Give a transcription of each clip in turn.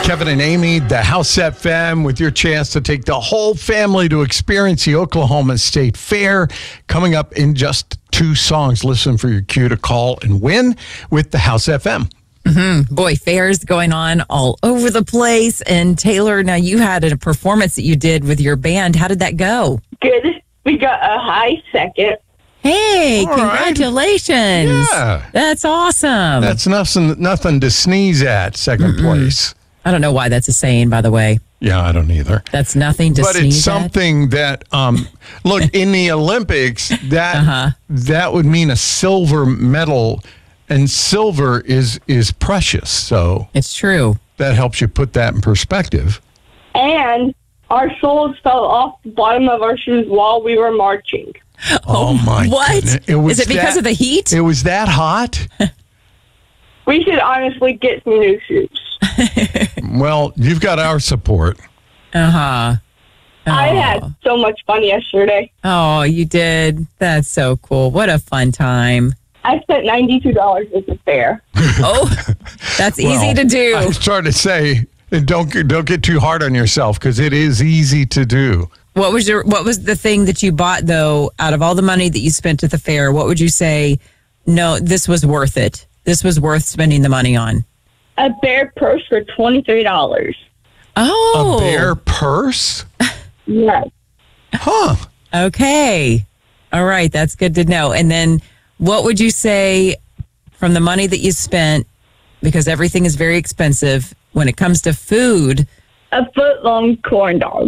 Kevin and Amy, the House FM, with your chance to take the whole family to experience the Oklahoma State Fair. Coming up in just 2 songs. Listen for your cue to call and win with the House FM. Boy, fairs going on all over the place. And Taylor, now you had a performance that you did with your band. How did that go? Good. We got a high second. Hey, All right. congratulations. Yeah. That's awesome. That's nothing to sneeze at, second place. I don't know why that's a saying, by the way. Yeah, I don't either. That's nothing to But sneeze it's something that, look, in the Olympics, that would mean a silver medal, and silver is precious. So at. It's true. that helps you put that in perspective. And our soles fell off the bottom of our shoes while we were marching. Oh, my What? goodness. Is it because of the heat? It was that hot? We should honestly get some new shoes. Well, you've got our support. Uh-huh. I had so much fun yesterday. Oh, you did. That's so cool. What a fun time. I spent $92 at the fair. Oh, that's easy Well, to do. I was trying to say, don't get too hard on yourself, because it is easy to do. What was the thing that you bought, though, out of all the money that you spent at the fair? What would you say, no, this was worth it? This was worth spending the money on? A bear purse for $23. Oh. A bear purse? Yes. Huh. Okay. All right. That's good to know. And then what would you say from the money that you spent, because everything is very expensive, when it comes to food? A foot-long corn dog.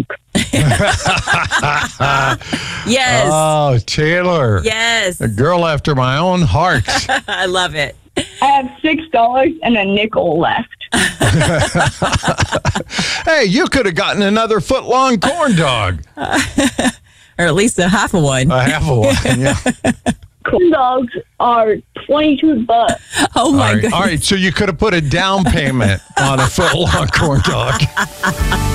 Yes. Oh, Taylor. Yes. A girl after my own heart. I love it. I have $6 and a nickel left. Hey, you could have gotten another foot-long corn dog. Or at least a half of one. A half of one, yeah. Corn dogs are $22. Oh, my All goodness. right, so you could have put a down payment on a foot-long corn dog.